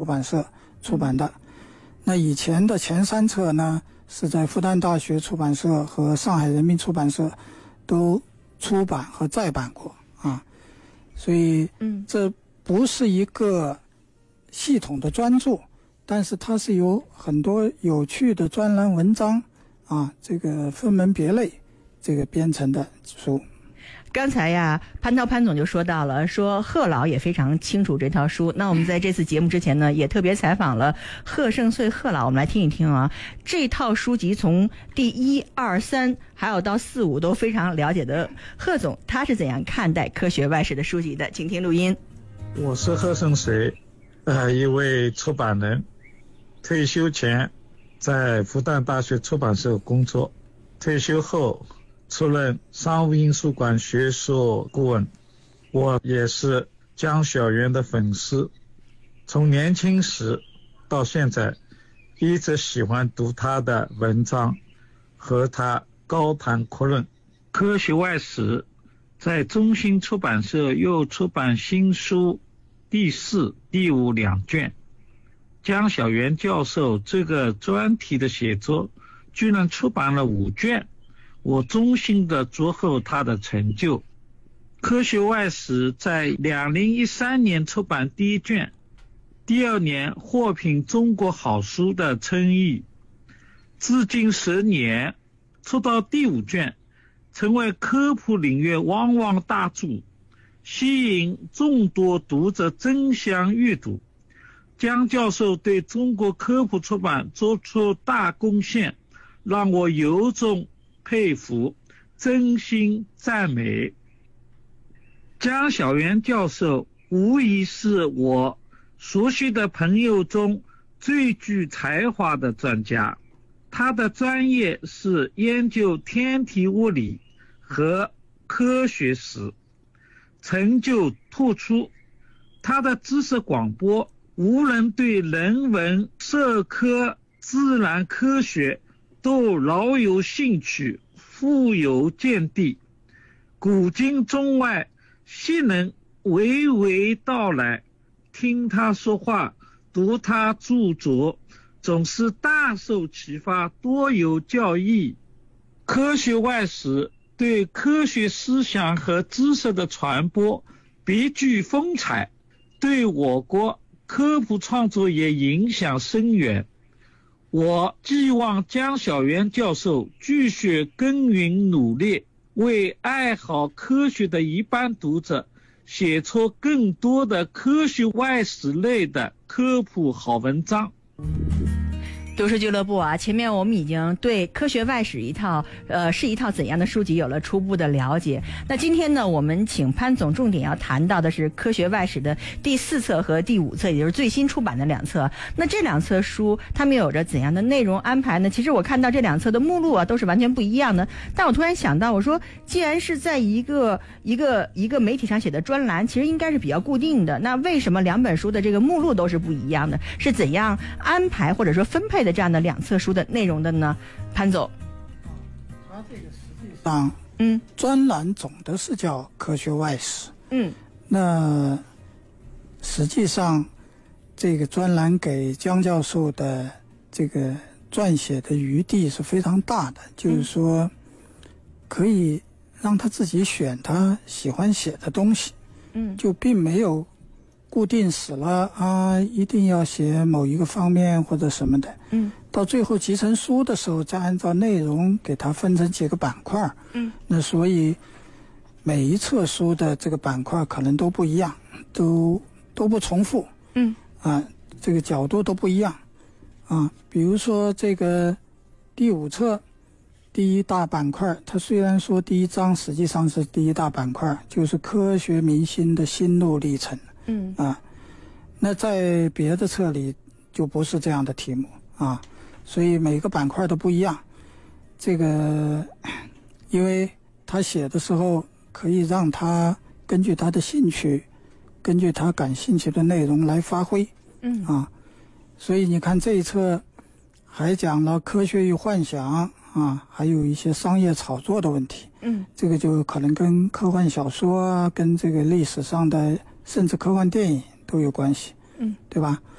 版社出版的。那以前的前3册呢，是在复旦大学出版社和上海人民出版社都出版和再版过啊。所以这不是一个系统的专著，但是它是由很多有趣的专栏文章啊，这个分门别类这个编成的书。 刚才呀，潘总就说到了，说贺老也非常清楚这套书。那我们在这次节目之前呢，也特别采访了贺盛穗贺老，我们来听一听啊，这套书籍从第1、2、3还有到4、5都非常了解的贺总，他是怎样看待科学外史的书籍的？请听录音。 我是贺盛穗，一位出版人，退休前在复旦大学出版社工作，退休后出任商务印书馆学术顾问。我也是江小源的粉丝，从年轻时到现在一直喜欢读他的文章，和他高谈阔论。科学外史在中兴出版社又出版新书第4、第5两卷。江小源教授这个专题的写作居然出版了5卷，我衷心地祝贺他的成就。科学外史在2013年出版第1卷，第2年获评中国好书的称誉，至今10年，出到第5卷，成为科普领域汪汪大著，吸引众多读者争相阅读。江教授对中国科普出版做出大贡献，让我由衷佩服，真心赞美。江小源教授无疑是我熟悉的朋友中最具才华的专家，他的专业是研究天体物理和科学史，成就突出。他的知识广博，无论对人文、社科、自然科学都老有兴趣，富有见地，古今中外悉能娓娓道来。听他说话，读他著作，总是大受启发，多有教益。科学外史对科学思想和知识的传播别具风采，对我国科普创作也影响深远。我寄望江小源教授继续耕耘努力，为爱好科学的一般读者写出更多的科学外史类的科普好文章。 读书俱乐部啊，前面我们已经对科学外史是一套怎样的书籍有了初步的了解。那今天呢，我们请潘总重点要谈到的是科学外史的第4册和第5册，也就是最新出版的2册。那这2册书它们有着怎样的内容安排呢？其实我看到这2册的目录啊都是完全不一样的，但我突然想到，我说既然是在一个媒体上写的专栏，其实应该是比较固定的，那为什么2本书的这个目录都是不一样的？是怎样安排或者说分配的这样的2册书的内容的呢？潘总， 他这个实际上，专栏总的是叫科学外史，那实际上这个专栏给江教授的这个撰写的余地是非常大的，就是说可以让他自己选他喜欢写的东西，就并没有固定死了啊，一定要写某一个方面或者什么的。到最后集成书的时候，再按照内容给它分成几个板块。那所以每一册书的这个板块可能都不一样，都不重复。这个角度都不一样啊。比如说这个第5册第1大板块，它虽然说第1章实际上是第1大板块，就是科学民心的心路历程。那在别的册里就不是这样的题目啊，所以每个板块都不一样。这个因为他写的时候可以让他根据他的兴趣，根据他感兴趣的内容来发挥。所以你看这一册还讲了科学与幻想啊，还有一些商业炒作的问题。这个就可能跟科幻小说啊，跟这个历史上的甚至科幻电影都有关系。对吧？